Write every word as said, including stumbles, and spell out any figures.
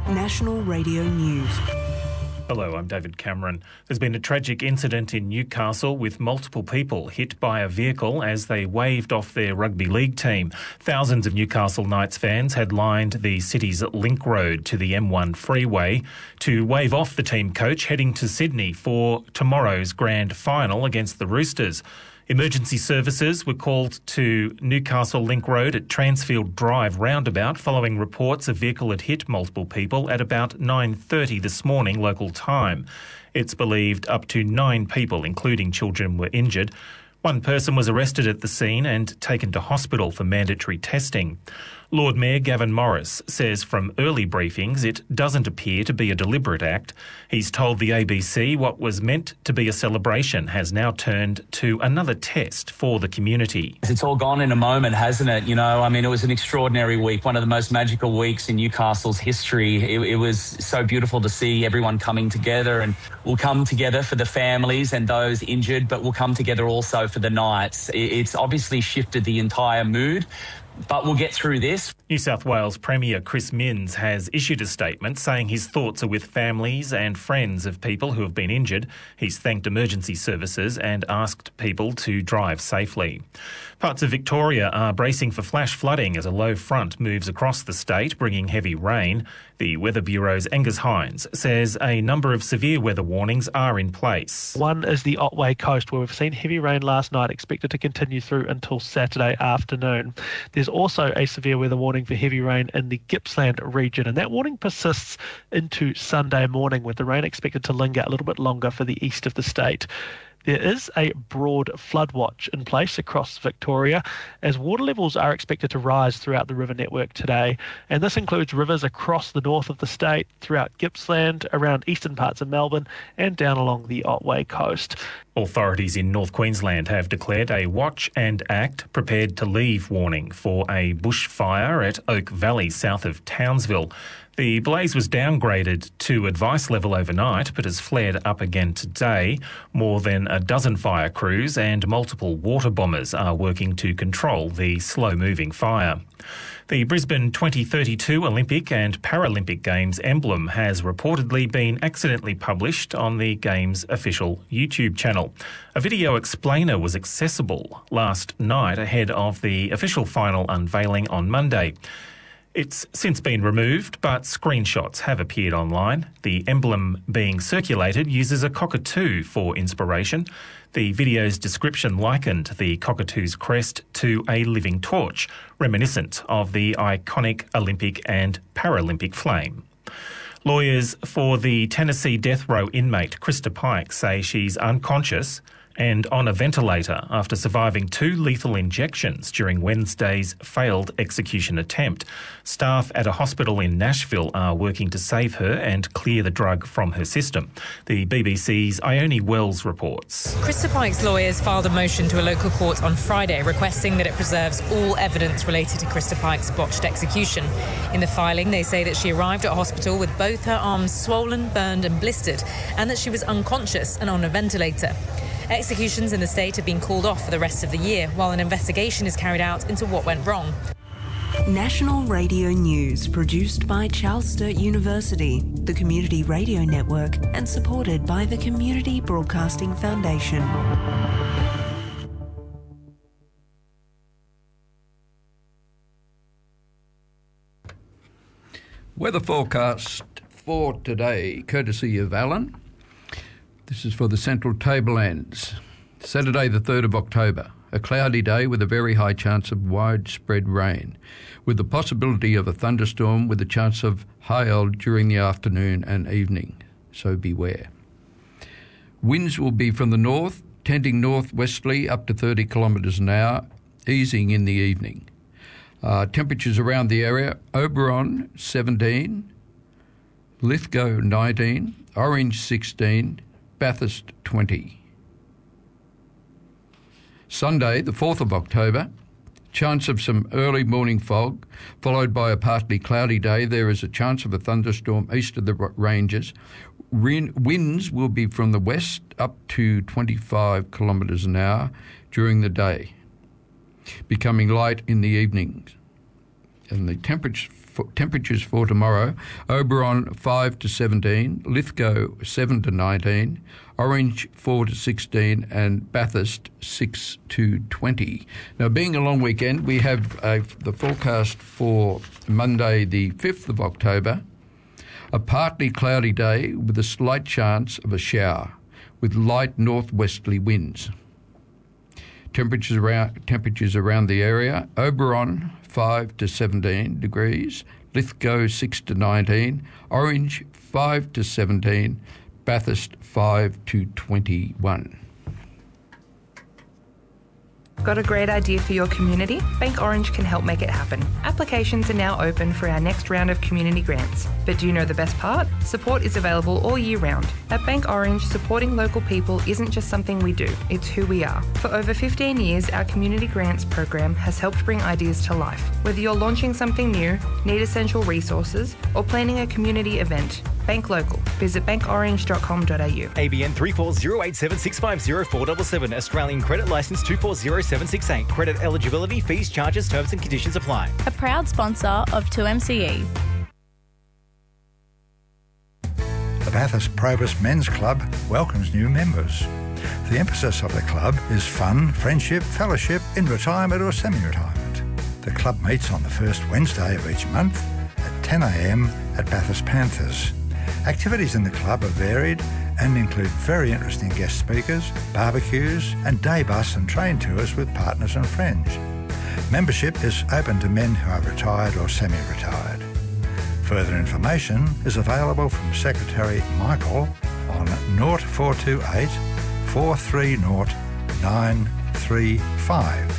National Radio News. Hello, I'm David Cameron. There's been a tragic incident in Newcastle with multiple people hit by a vehicle as they waved off their rugby league team. Thousands of Newcastle Knights fans had lined the city's Link Road to the M one freeway to wave off the team coach heading to Sydney for tomorrow's grand final against the Roosters. Emergency services were called to Newcastle Link Road at Transfield Drive roundabout following reports a vehicle had hit multiple people at about nine thirty this morning local time. It's believed up to nine people, including children, were injured. One person was arrested at the scene and taken to hospital for mandatory testing. Lord Mayor Gavin Morris says from early briefings it doesn't appear to be a deliberate act. He's told the A B C what was meant to be a celebration has now turned to another test for the community. It's all gone in a moment, hasn't it? You know, I mean, it was an extraordinary week, one of the most magical weeks in Newcastle's history. It, it was so beautiful to see everyone coming together, and we'll come together for the families and those injured, but we'll come together also for the Knights. It, it's obviously shifted the entire mood, but we'll get through this. New South Wales Premier Chris Minns has issued a statement saying his thoughts are with families and friends of people who have been injured. He's thanked emergency services and asked people to drive safely. Parts of Victoria are bracing for flash flooding as a low front moves across the state, bringing heavy rain. The Weather Bureau's Angus Hines says a number of severe weather warnings are in place. One is the Otway Coast, where we've seen heavy rain last night, expected to continue through until Saturday afternoon. There's also a severe weather warning for heavy rain in the Gippsland region, and that warning persists into Sunday morning, with the rain expected to linger a little bit longer for the east of the state. There is a broad flood watch in place across Victoria as water levels are expected to rise throughout the river network today, and this includes rivers across the north of the state, throughout Gippsland, around eastern parts of Melbourne and down along the Otway coast. Authorities in North Queensland have declared a watch and act prepared to leave warning for a bushfire at Oak Valley south of Townsville. The blaze was downgraded to advice level overnight but has flared up again today. More than a dozen fire crews and multiple water bombers are working to control the slow-moving fire. The Brisbane twenty thirty-two Olympic and Paralympic Games emblem has reportedly been accidentally published on the Games' official YouTube channel. A video explainer was accessible last night ahead of the official final unveiling on Monday. It's since been removed, but screenshots have appeared online. The emblem being circulated uses a cockatoo for inspiration. The video's description likened the cockatoo's crest to a living torch, reminiscent of the iconic Olympic and Paralympic flame. Lawyers for the Tennessee death row inmate Krista Pike say she's unconscious and on a ventilator after surviving two lethal injections during Wednesday's failed execution attempt. Staff at a hospital in Nashville are working to save her and clear the drug from her system. The B B C's Ione Wells reports. Krista Pike's lawyers filed a motion to a local court on Friday requesting that it preserves all evidence related to Krista Pike's botched execution. In the filing, they say that she arrived at hospital with both her arms swollen, burned and blistered, and that she was unconscious and on a ventilator. Executions in the state have been called off for the rest of the year, while an investigation is carried out into what went wrong. National Radio News, produced by Charles Sturt University, the Community Radio Network, and supported by the Community Broadcasting Foundation. Weather forecast for today, courtesy of Alan. This is for the Central Tablelands. Saturday the third of October, a cloudy day with a very high chance of widespread rain, with the possibility of a thunderstorm with a chance of hail during the afternoon and evening, so beware. Winds will be from the north, tending northwesterly up to thirty kilometres an hour, easing in the evening. Uh, temperatures around the area: Oberon seventeen, Lithgow nineteen, Orange sixteen, Bathurst twenty. Sunday, the fourth of October, chance of some early morning fog, followed by a partly cloudy day. There is a chance of a thunderstorm east of the ranges. Winds will be from the west up to twenty-five kilometres an hour during the day, becoming light in the evenings. And the temperature for, temperatures for tomorrow: Oberon five to seventeen, Lithgow seven to nineteen, Orange four to sixteen, and Bathurst six to twenty. Now, being a long weekend, we have uh, the forecast for Monday, the fifth of October. A partly cloudy day with a slight chance of a shower, with light northwesterly winds. Temperatures around, temperatures around the area: Oberon five to seventeen degrees, Lithgow six to nineteen, Orange five to seventeen, Bathurst five to twenty-one. Got a great idea for your community? Bank Orange can help make it happen. Applications are now open for our next round of community grants. But do you know the best part? Support is available all year round. At Bank Orange, supporting local people isn't just something we do, it's who we are. For over fifteen years, our community grants program has helped bring ideas to life. Whether you're launching something new, need essential resources, or planning a community event, Bank Local. Visit bank orange dot com dot a u. A B N three four zero eight seven six five zero four seven seven. Australian Credit Licence two four zero seven six eight. Credit eligibility, fees, charges, terms and conditions apply. A proud sponsor of two M C E. The Bathurst Probus Men's Club welcomes new members. The emphasis of the club is fun, friendship, fellowship in retirement or semi-retirement. The club meets on the first Wednesday of each month at ten a m at Bathurst Panthers. Activities in the club are varied and include very interesting guest speakers, barbecues and day bus and train tours with partners and friends. Membership is open to men who are retired or semi-retired. Further information is available from Secretary Michael on zero four two eight, four three zero, nine three five.